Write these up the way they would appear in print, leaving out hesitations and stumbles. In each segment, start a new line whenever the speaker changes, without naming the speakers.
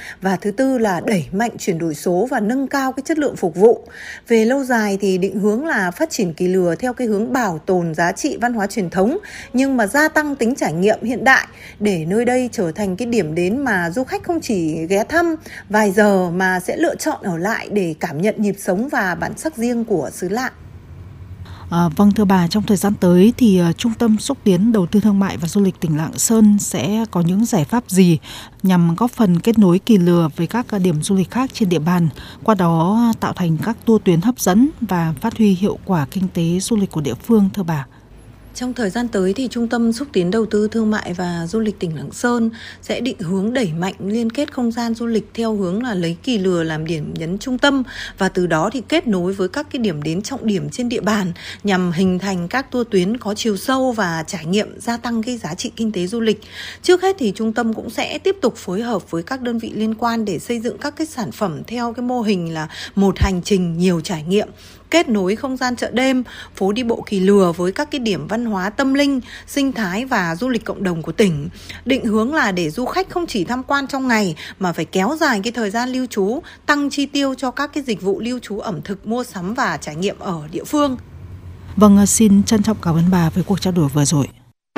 và thứ tư là đẩy mạnh chuyển đổi số và nâng cao cái chất lượng phục vụ. Về lâu dài thì định hướng là phát triển Kỳ Lừa theo cái hướng bảo tồn giá trị văn hóa truyền thống nhưng mà gia tăng tính trải nghiệm hiện đại để nơi đây trở thành cái điểm đến mà du khách không chỉ ghé thăm vài giờ mà sẽ lựa chọn ở lại để cảm nhận nhịp sống và bản sắc riêng của xứ Lạng.
Vâng, thưa bà, trong thời gian tới thì Trung tâm Xúc tiến Đầu tư Thương mại và Du lịch tỉnh Lạng Sơn sẽ có những giải pháp gì nhằm góp phần kết nối Kỳ Lừa với các điểm du lịch khác trên địa bàn, qua đó tạo thành các tour tuyến hấp dẫn và phát huy hiệu quả kinh tế du lịch của địa phương, thưa bà?
Trong thời gian tới thì Trung tâm Xúc tiến Đầu tư Thương mại và Du lịch tỉnh Lạng Sơn sẽ định hướng đẩy mạnh liên kết không gian du lịch theo hướng là lấy Kỳ Lừa làm điểm nhấn trung tâm và từ đó thì kết nối với các cái điểm đến trọng điểm trên địa bàn nhằm hình thành các tour tuyến có chiều sâu và trải nghiệm gia tăng cái giá trị kinh tế du lịch. Trước hết thì trung tâm cũng sẽ tiếp tục phối hợp với các đơn vị liên quan để xây dựng các cái sản phẩm theo cái mô hình là một hành trình nhiều trải nghiệm, kết nối không gian chợ đêm, phố đi bộ Kỳ Lừa với các cái điểm văn hóa tâm linh, sinh thái và du lịch cộng đồng của tỉnh. Định hướng là để du khách không chỉ tham quan trong ngày mà phải kéo dài cái thời gian lưu trú, tăng chi tiêu cho các cái dịch vụ lưu trú ẩm thực, mua sắm và trải nghiệm ở địa phương.
Vâng, xin trân trọng cảm ơn bà với cuộc trao đổi vừa rồi.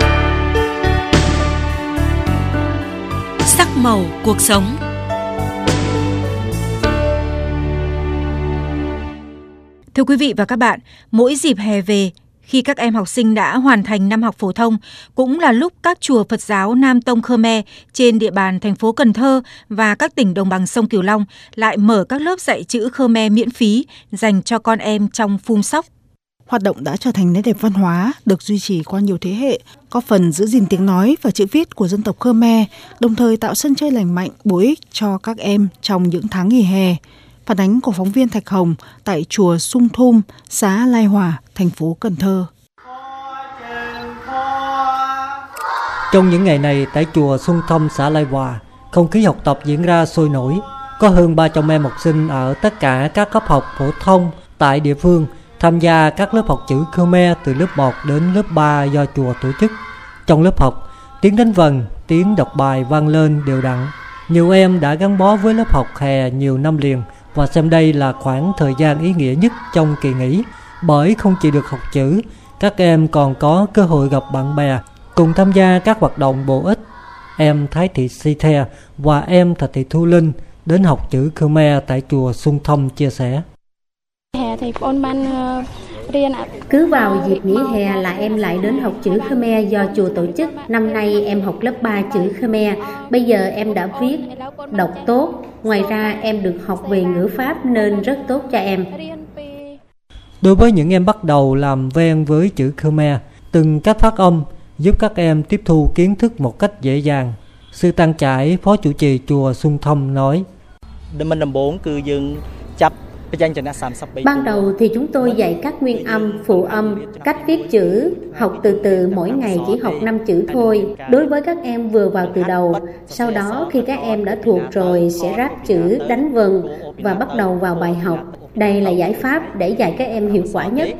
Sắc màu cuộc sống. Thưa quý vị và các bạn, mỗi dịp hè về, khi các em học sinh đã hoàn thành năm học phổ thông, cũng là lúc các chùa Phật giáo Nam Tông Khmer trên địa bàn thành phố Cần Thơ và các tỉnh đồng bằng sông Cửu Long lại mở các lớp dạy chữ Khmer miễn phí dành cho con em trong Phun Sóc.
Hoạt động đã trở thành nét đẹp văn hóa, được duy trì qua nhiều thế hệ, góp phần giữ gìn tiếng nói và chữ viết của dân tộc Khmer, đồng thời tạo sân chơi lành mạnh, bổ ích cho các em trong những tháng nghỉ hè. Phản ánh của phóng viên Thạch Hồng tại chùa Sung Thum, xã Lai Hòa, thành phố Cần Thơ.
Trong những ngày này tại chùa Sung Thum, xã Lai Hòa, không khí học tập diễn ra sôi nổi. Có hơn 300 em học sinh ở tất cả các cấp học phổ thông tại địa phương tham gia các lớp học chữ Khmer từ lớp 1 đến lớp 3 do chùa tổ chức. Trong lớp học, tiếng đánh vần, tiếng đọc bài vang lên đều đặn. Nhiều em đã gắn bó với lớp học hè nhiều năm liền và xem đây là khoảng thời gian ý nghĩa nhất trong kỳ nghỉ, bởi không chỉ được học chữ, các em còn có cơ hội gặp bạn bè, cùng tham gia các hoạt động bổ ích. Em Thái Thị Si The và em Thạch Thị Thu Linh đến học chữ Khmer tại chùa Sung Thum chia sẻ.
Cứ vào dịp nghỉ hè là em lại đến học chữ Khmer do chùa tổ chức. Năm nay em học lớp 3 chữ Khmer. Bây giờ em đã viết, đọc tốt. Ngoài ra em được học về ngữ pháp nên rất tốt cho em.
Đối với những em bắt đầu làm quen với chữ Khmer, từng cách phát âm giúp các em tiếp thu kiến thức một cách dễ dàng. Sư Tăng Trải, phó chủ trì chùa Sung Thum nói:
Ban đầu thì chúng tôi dạy các nguyên âm, phụ âm, cách viết chữ, học từ từ, mỗi ngày chỉ học 5 chữ thôi. Đối với các em vừa vào từ đầu, sau đó khi các em đã thuộc rồi sẽ ráp chữ, đánh vần và bắt đầu vào bài học. Đây là giải pháp để dạy các em hiệu quả nhất.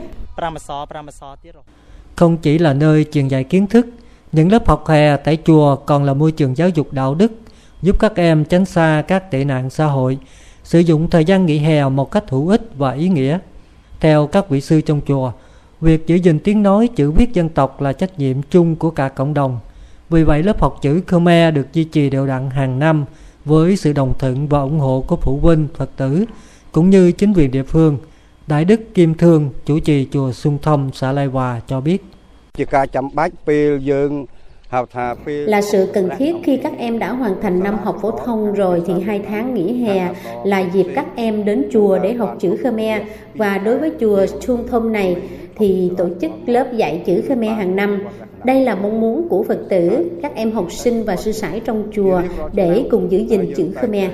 Không chỉ là nơi truyền dạy kiến thức, những lớp học hè tại chùa còn là môi trường giáo dục đạo đức, giúp các em tránh xa các tệ nạn xã hội, sử dụng thời gian nghỉ hè một cách hữu ích và ý nghĩa. Theo các vị sư trong chùa, việc giữ gìn tiếng nói, chữ viết dân tộc là trách nhiệm chung của cả cộng đồng. Vì vậy, lớp học chữ Khmer được duy trì đều đặn hàng năm với sự đồng thuận và ủng hộ của phụ huynh, Phật tử, cũng như chính quyền địa phương. Đại đức Kim Thương, chủ trì chùa Sung Thum, xã Lai Hòa cho biết:
Là sự cần thiết khi các em đã hoàn thành năm học phổ thông rồi thì 2 tháng nghỉ hè là dịp các em đến chùa để học chữ Khmer. Và đối với chùa Sung Thum này thì tổ chức lớp dạy chữ Khmer hàng năm. Đây là mong muốn của Phật tử, các em học sinh và sư sãi trong chùa để cùng giữ gìn chữ Khmer.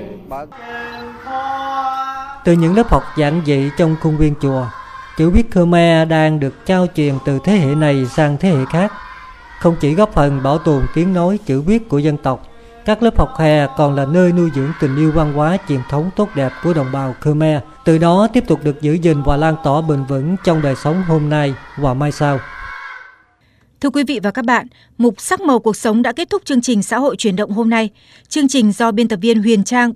Từ những lớp học giản dị trong khuôn viên chùa, chữ viết Khmer đang được trao truyền từ thế hệ này sang thế hệ khác. Không chỉ góp phần bảo tồn tiếng nói, chữ viết của dân tộc, các lớp học hè còn là nơi nuôi dưỡng tình yêu văn hóa truyền thống tốt đẹp của đồng bào Khmer, từ đó tiếp tục được giữ gìn và lan tỏa bền vững trong đời sống hôm nay và mai sau.
Thưa quý vị và các bạn, mục Sắc màu cuộc sống đã kết thúc chương trình Xã hội chuyển động hôm nay. Chương trình do biên tập viên Huyền Trang